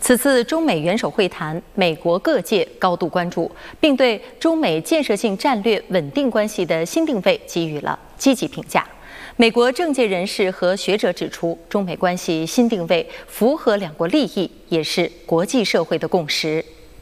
此次中美元首会谈，美国各界高度关注，并对中美建设性战略稳定关系的新定位给予了积极评价。美国政界人士和学者指出，中美关系新定位符合两国利益，也是国际社会的共识。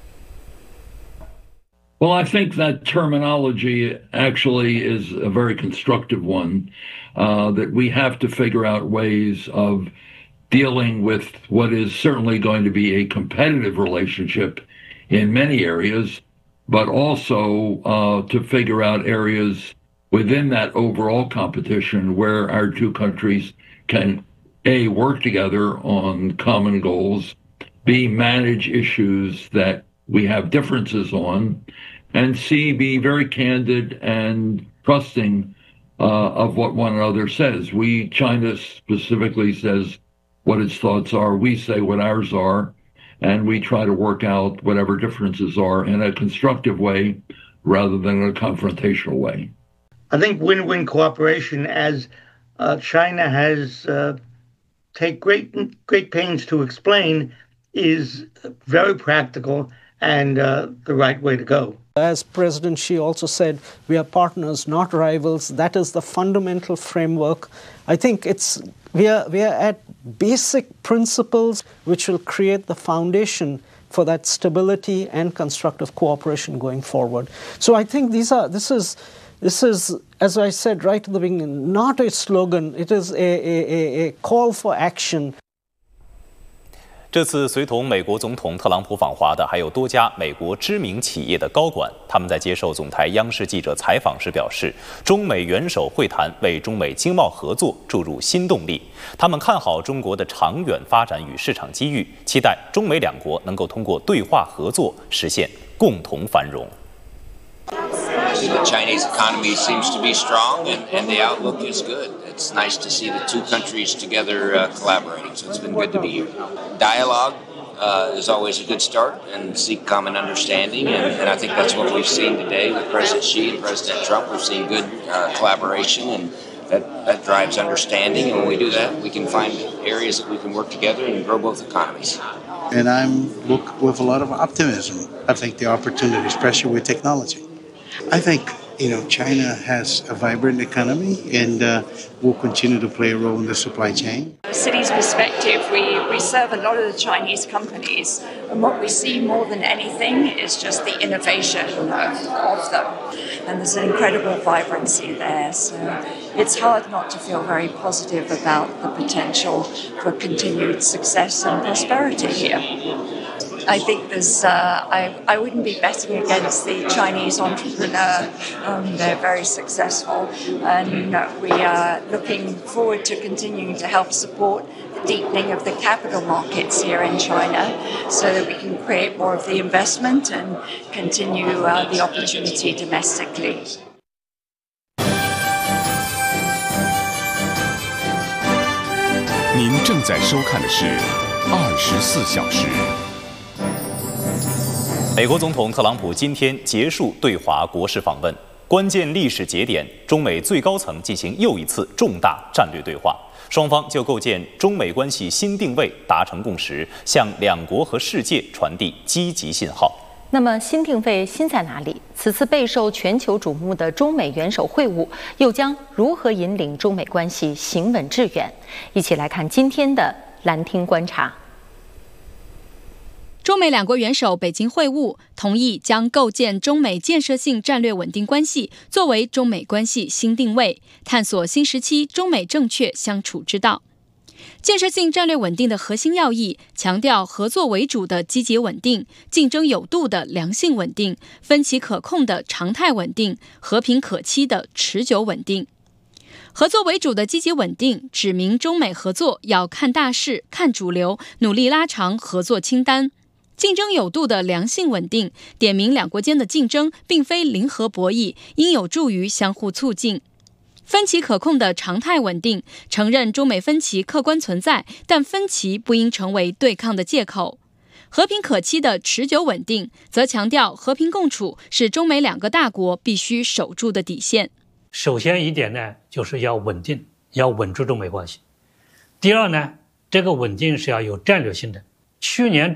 Well, I think that terminology actually is a very constructive one, that we have to figure out ways of dealing with what is certainly going to be a competitive relationship in many areas, but also to figure out areas within that overall competition where our two countries can, A, work together on common goals, B, manage issues that we have differences on, and C, be very candid and trusting of what one another says. China specifically says what its thoughts are, we say what ours are, and we try to work out whatever differences are in a constructive way rather than in a confrontational way. I think win-win cooperation, as China has take great pains to explain, is very practical and the right way to go. As President Xi also said, we are partners, not rivals. That is the fundamental framework. I think we are at basic principles which will create the foundation for that stability and constructive cooperation going forward. So I think this is, as I said right at the beginning, not a slogan. It is a call for action. 这次随同美国总统特朗普访华的还有多家美国知名企业的高管。他们在接受总台央视记者采访时表示，中美元首会谈为中美经贸合作注入新动力。他们看好中国的长远发展与市场机遇，期待中美两国能够通过对话合作实现共同繁荣。 The Chinese economy seems to be strong, and the outlook is good. It's nice to see the two countries together collaborating, so it's been good to be here. Dialogue is always a good start, and seek common understanding, and I think that's what we've seen today with President Xi and President Trump. We've seen good collaboration, and that drives understanding, and when we do that, we can find areas that we can work together and grow both economies. And I look with a lot of optimism. I think the opportunity, especially with technology. I think, China has a vibrant economy and will continue to play a role in the supply chain. From the city's perspective, we serve a lot of the Chinese companies, and what we see more than anything is just the innovation of them. And there's an incredible vibrancy there, so it's hard not to feel very positive about the potential for continued success and prosperity here. I think I wouldn't be betting against the Chinese entrepreneur. They're very successful, and we are looking forward to continuing to help support the deepening of the capital markets here in China so that we can create more of the investment and continue the opportunity domestically. 您正在收看的是24小时。 美国总统特朗普今天结束对华国事访问，关键历史节点，中美最高层进行又一次重大战略对话，双方就构建中美关系新定位达成共识，向两国和世界传递积极信号。 那么新定位新在哪里？此次备受全球瞩目的中美元首会晤，又将如何引领中美关系行稳致远？一起来看今天的蓝厅观察。 中美两国元首北京会晤，同意将构建中美建设性战略稳定关系作为中美关系新定位，探索新时期中美正确相处之道。建设性战略稳定的核心要义，强调合作为主的积极稳定，竞争有度的良性稳定，分歧可控的常态稳定，和平可期的持久稳定。合作为主的积极稳定，指明中美合作要看大势、看主流，努力拉长合作清单。竞争有度的良性稳定，点明两国间的竞争并非零和博弈，应有助于相互促进。分歧可控的常态稳定，承认中美分歧客观存在，但分歧不应成为对抗的借口。和平可期的持久稳定，则强调和平共处是中美两个大国必须守住的底线。 首先一点呢，就是要稳定，要稳住中美关系。第二呢，这个稳定是要有战略性的。去年